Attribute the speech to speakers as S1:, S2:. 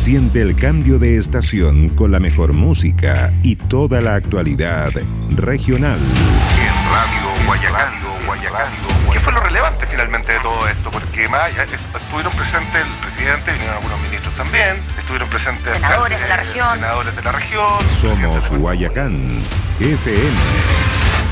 S1: Siente el cambio de estación con la mejor música y toda la actualidad regional.
S2: En Radio Guayacán. ¿Qué fue lo relevante finalmente de todo esto? Porque más allá, estuvieron presentes el presidente, vinieron algunos ministros también, estuvieron presentes
S3: senadores de la región.
S2: Senadores de la región.
S1: Somos Guayacán FM.